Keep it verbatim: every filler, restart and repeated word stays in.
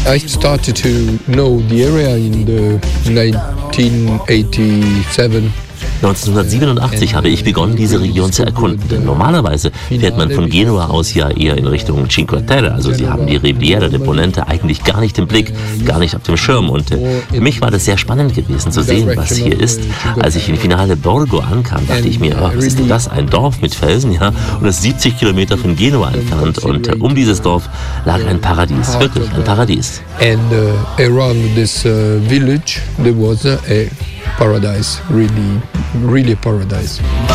I started to know the area in the nineteen eighty-seven. neunzehnhundertsiebenundachtzig habe ich begonnen, diese Region zu erkunden. Denn normalerweise fährt man von Genua aus ja eher in Richtung Cinque Terre. Also sie haben die Riviera de Ponente eigentlich gar nicht im Blick, gar nicht auf dem Schirm. Und äh, für mich war das sehr spannend gewesen zu sehen, was hier ist. Als ich in Finale Borgo ankam, dachte ich mir, oh, was ist denn das? Ein Dorf mit Felsen, ja? Und das ist siebzig Kilometer von Genua entfernt. Und äh, um dieses Dorf lag ein Paradies, wirklich ein Paradies. And uh, around this uh, village there was a paradise, really, really a paradise.